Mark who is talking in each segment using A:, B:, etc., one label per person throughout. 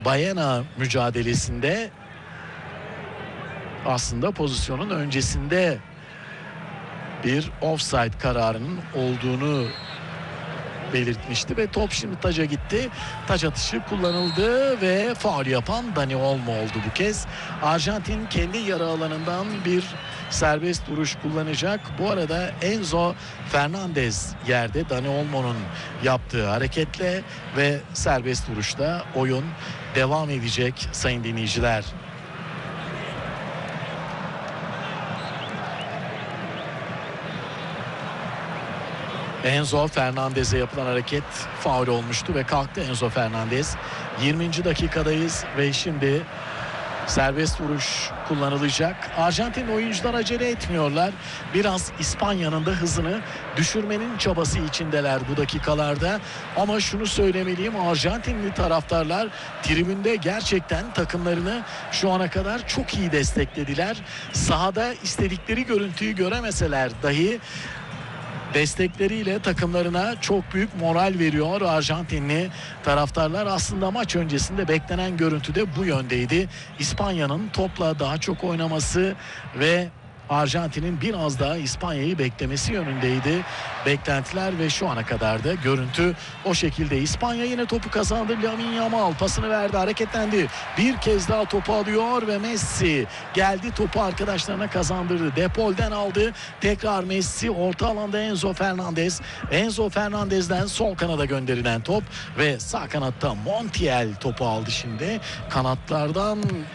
A: Baena mücadelesinde aslında pozisyonun öncesinde bir offside kararının olduğunu belirtmişti ve top şimdi taca gitti. Taç atışı kullanıldı ve faul yapan Dani Olmo oldu bu kez. Arjantin kendi yarı alanından bir serbest vuruş kullanacak. Bu arada Enzo Fernandez yerde Dani Olmo'nun yaptığı hareketle ve serbest vuruşta oyun devam edecek sayın dinleyiciler. Enzo Fernandez'e yapılan hareket faul olmuştu ve kalktı Enzo Fernandez. 20. dakikadayız ve şimdi serbest vuruş kullanılacak. Arjantin oyuncular acele etmiyorlar. Biraz İspanya'nın da hızını düşürmenin çabası içindeler bu dakikalarda. Ama şunu söylemeliyim, Arjantinli taraftarlar tribünde gerçekten takımlarını şu ana kadar çok iyi desteklediler. Sahada istedikleri görüntüyü göremeseler dahi destekleriyle takımlarına çok büyük moral veriyor Arjantinli taraftarlar. Aslında maç öncesinde beklenen görüntü de bu yöndeydi. İspanya'nın topla daha çok oynaması ve Arjantin'in biraz daha İspanya'yı beklemesi yönündeydi beklentiler ve şu ana kadar da görüntü o şekilde. İspanya yine topu kazandı. Lamine Yamal pasını verdi, hareketlendi. Bir kez daha topu alıyor ve Messi geldi, topu arkadaşlarına kazandırdı. Depol'den aldı. Tekrar Messi, orta alanda Enzo Fernandez. Enzo Fernandez'den sol kanada gönderilen top ve sağ kanatta Montiel topu aldı şimdi. Kanatlardan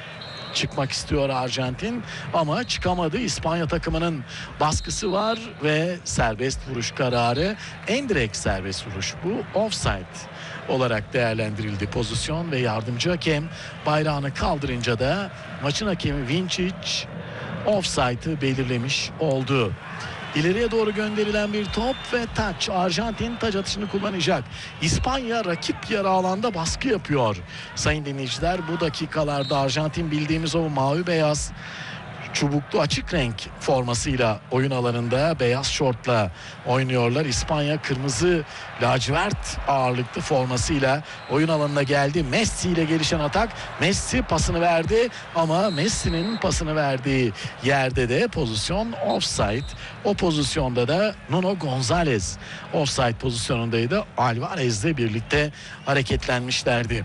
A: çıkmak istiyor Arjantin ama çıkamadı. İspanya takımının baskısı var ve serbest vuruş kararı, en direkt serbest vuruş bu. Offside olarak değerlendirildi pozisyon ve yardımcı hakem bayrağını kaldırınca da maçın hakemi Vinčić offside'ı belirlemiş oldu. İleriye doğru gönderilen bir top ve taç. Arjantin taç atışını kullanacak. İspanya rakip yarı alanda baskı yapıyor. Sayın dinleyiciler, bu dakikalarda Arjantin bildiğimiz o mavi beyaz çubuklu açık renk formasıyla oyun alanında beyaz şortla oynuyorlar. İspanya kırmızı lacivert ağırlıklı formasıyla oyun alanına geldi. Messi ile gelişen atak. Messi pasını verdi ama Messi'nin pasını verdiği yerde de pozisyon offside. O pozisyonda da Nuno González offside pozisyonundaydı. Alvarez'le birlikte hareketlenmişlerdi.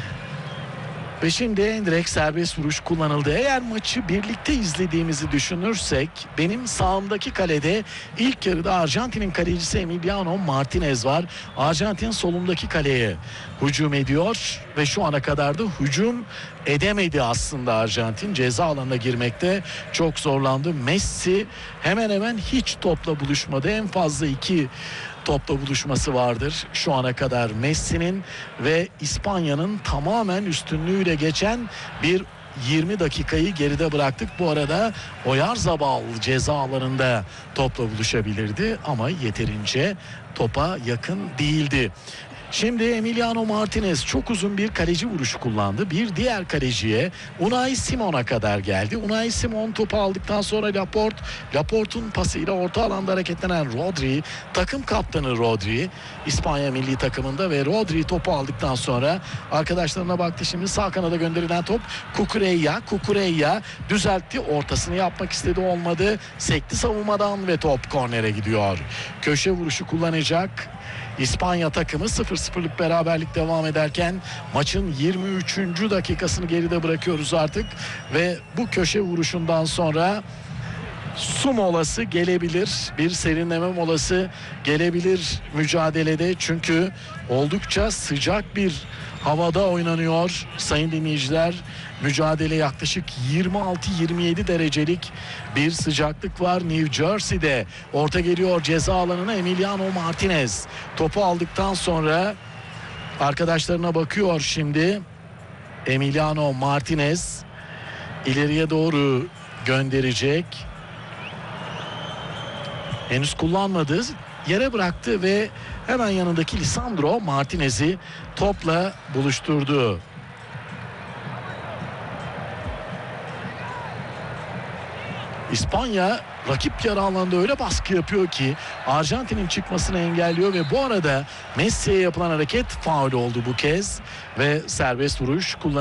A: Ve şimdi en direkt serbest vuruş kullanıldı. Eğer maçı birlikte izlediğimizi düşünürsek, benim sağımdaki kalede ilk yarıda Arjantin'in kalecisi Emiliano Martinez var. Arjantin solundaki kaleye hücum ediyor ve şu ana kadar da hücum edemedi aslında Arjantin. Ceza alanına girmekte çok zorlandı. Messi hemen hemen hiç topla buluşmadı. En fazla 2 topla buluşması vardır şu ana kadar Messi'nin ve İspanya'nın tamamen üstünlüğüyle geçen bir 20 dakikayı geride bıraktık. Bu arada Oyarzabal ceza alanında topla buluşabilirdi ama yeterince topa yakın değildi. Şimdi Emiliano Martinez çok uzun bir kaleci vuruşu kullandı. Bir diğer kaleciye Unai Simon'a kadar geldi. Unai Simon topu aldıktan sonra Laporte'un pasıyla orta alanda hareketlenen Rodri, takım kaptanı Rodri İspanya milli takımında ve Rodri topu aldıktan sonra arkadaşlarına baktı. Şimdi sağ kanada gönderilen top Cucurella düzeltti, ortasını yapmak istedi, olmadı. Sekti savunmadan ve top kornere gidiyor. Köşe vuruşu kullanacak İspanya takımı. 0-0'lık beraberlik devam ederken maçın 23. dakikasını geride bırakıyoruz artık ve bu köşe vuruşundan sonra su molası gelebilir, bir serinleme molası gelebilir mücadelede, çünkü oldukça sıcak bir havada oynanıyor sayın dinleyiciler. Mücadele yaklaşık 26-27 derecelik bir sıcaklık var New Jersey'de. Orta geliyor ceza alanına, Emiliano Martinez topu aldıktan sonra arkadaşlarına bakıyor şimdi. Emiliano Martinez ileriye doğru gönderecek. Henüz kullanmadı. Yere bıraktı ve hemen yanındaki Lisandro Martinez'i topla buluşturdu. İspanya rakip yarı alanda öyle baskı yapıyor ki Arjantin'in çıkmasını engelliyor ve bu arada Messi'ye yapılan hareket faul oldu bu kez ve serbest vuruş kullanıldı.